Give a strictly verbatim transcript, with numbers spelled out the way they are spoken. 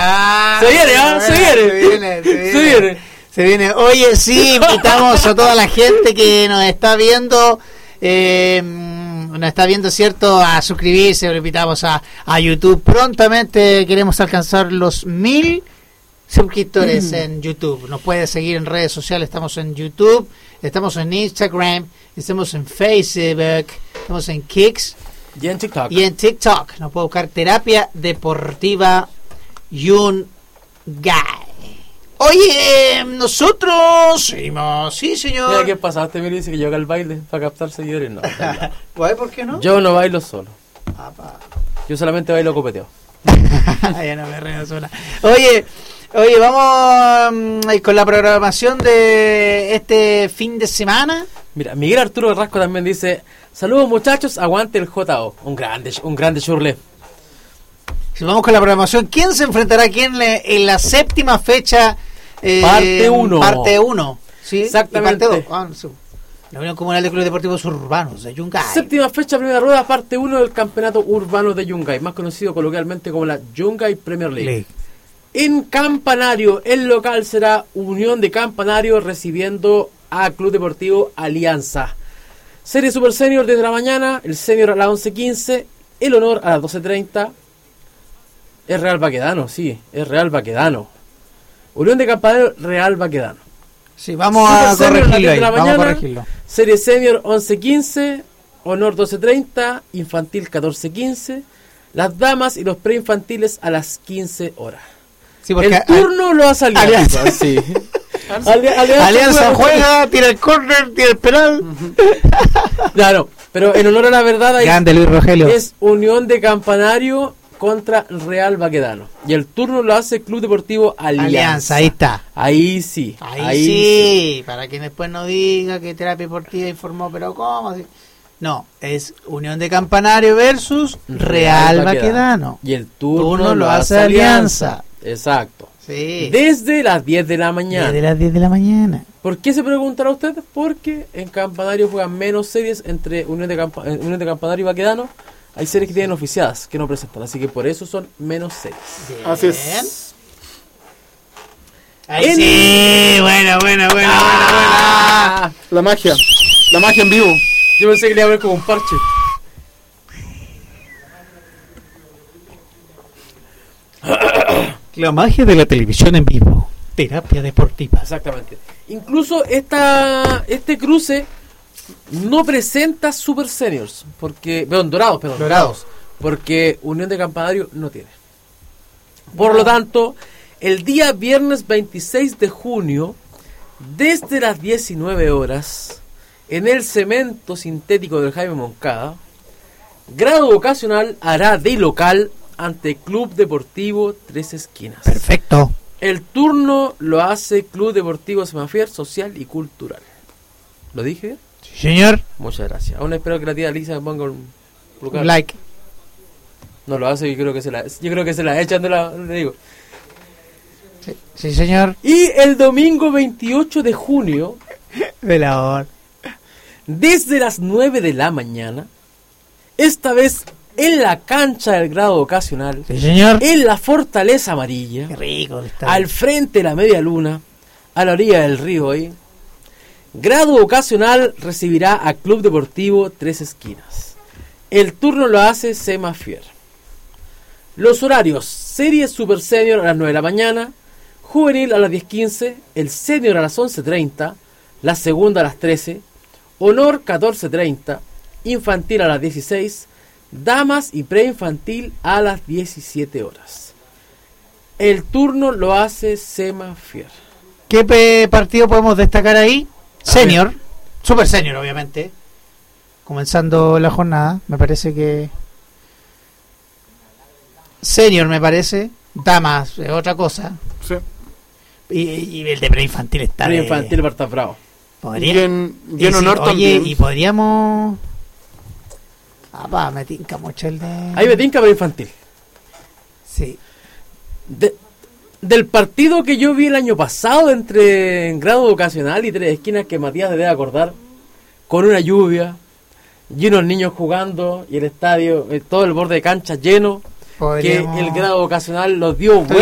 Ah, se viene, ¿ah? Se viene. Se viene, se viene. Se viene. Se viene. Oye, sí, invitamos a toda la gente que nos está viendo, eh, nos está viendo, ¿cierto?, a suscribirse. Lo invitamos a, a YouTube. Prontamente queremos alcanzar los mil suscriptores mm. en YouTube. Nos puede seguir en redes sociales. Estamos en YouTube, estamos en Instagram, estamos en Facebook, estamos en Kicks y en TikTok. Y en TikTok nos puede buscar Terapia Deportiva Yungay. Oye, nosotros seguimos, sí, señor. Mira, ¿qué pasaste? Me dice que yo haga el baile para captar seguidores. No, ¿Pues por qué no? Yo no bailo solo. Apa. Yo solamente bailo copeteo. Ya no me río sola. Oye, oye, vamos um, con la programación de este fin de semana. Mira, Miguel Arturo Rasco también dice: saludos muchachos, aguante el J O. Un grande, un grande churle. Si vamos con la programación, ¿quién se enfrentará a quién en la séptima fecha? Eh, parte uno. Parte uno. ¿Sí? Exactamente. Parte ah, no sé. La Unión Comunal de Clubes Deportivos Urbanos de Yungay. Séptima fecha, primera rueda, parte uno del Campeonato Urbano de Yungay, más conocido coloquialmente como la Yungay Premier League. League. En Campanario, el local será Unión de Campanario recibiendo a Club Deportivo Alianza. Serie Super Senior desde la mañana, el Senior a las once quince, el Honor a las doce treinta. Es Real Baquedano, sí, es Real Baquedano. Unión de Campanario, Real Baquedano. Sí, vamos a corregirlo ahí, vamos mañana, a corregirlo. Serie Senior once quince, Honor doce treinta, Infantil catorce quince, las damas y los preinfantiles a las quince horas. Sí, el turno al... lo hace Alianza. Alianza. Sí. Alianza, Alianza, Alianza juega, juega, tira el córner, tira el penal. Claro, pero en honor a la verdad hay grande Luis Rogelio. Es Unión de Campanario contra Real Baquedano. Y el turno lo hace Club Deportivo Alianza. Alianza, ahí está. Ahí sí. Ahí, ahí sí. sí. Para que después no diga que Terapia Deportiva informó, pero ¿cómo? No, es Unión de Campanario versus Real, Real Baquedano. Baquedano. Y el turno, turno lo hace Alianza. Alianza. Exacto. Sí. Desde las diez de la mañana. Desde las diez de la mañana. ¿Por qué se preguntará usted? Porque en Campanario juegan menos series entre Unión de, Campa- Unión de Campanario y Baquedano. Hay series que tienen oficiadas, que no presentan, así que por eso son menos series. Bien. Así es. Ay, en... Sí, bueno, bueno, bueno, ah, bueno, bueno. La magia, la magia en vivo. Yo pensé que le iba a ver como un parche. La magia de la televisión en vivo. Terapia Deportiva. Exactamente. Incluso esta este cruce no presenta Super Seniors, porque perdón, dorados, perdón, dorados, porque Unión de Campanario no tiene. Por lo tanto, el día viernes veintiséis de junio, desde las diecinueve horas, en el cemento sintético del Jaime Moncada, Grado Vocacional hará de local ante Club Deportivo Tres Esquinas. Perfecto. El turno lo hace Club Deportivo Semafier Social y Cultural. ¿Lo dije? Sí, señor. Muchas gracias. Aún espero que la tía Lisa me ponga un, un like. No lo hace, yo creo que se la, yo creo que se la echan de la, le digo. Sí, sí, señor. Y el domingo veintiocho de junio, velador, desde las nueve de la mañana, esta vez en la cancha del Grado Vocacional, sí, señor, en la Fortaleza Amarilla, qué rico está, al frente de la Media Luna, a la orilla del río ahí, Grado Vocacional recibirá a Club Deportivo Tres Esquinas. El turno lo hace Semafier. Los horarios: serie Super Senior a las nueve de la mañana, Juvenil a las diez quince, el Senior a las once treinta, la segunda a las trece, Honor catorce treinta, Infantil a las dieciséis, Damas y Preinfantil a las diecisiete horas. El turno lo hace Semafier. ¿Qué pe- partido podemos destacar ahí? Senior, Super Senior obviamente, comenzando la jornada, me parece que Senior me parece, Damas es otra cosa. Sí. Y, y el de preinfantil está Preinfantil de... Barta Bravo. Y en, y en y honor si, también. Oye, y podríamos... Ah, pa, me tinca mucho el de... Ahí me tinca Preinfantil. Sí. De... Del partido que yo vi el año pasado entre Grado Vocacional y Tres Esquinas, que Matías debe acordar, con una lluvia y unos niños jugando y el estadio, eh, todo el borde de cancha lleno, Podríamos... que el Grado Vocacional los dio vuelta.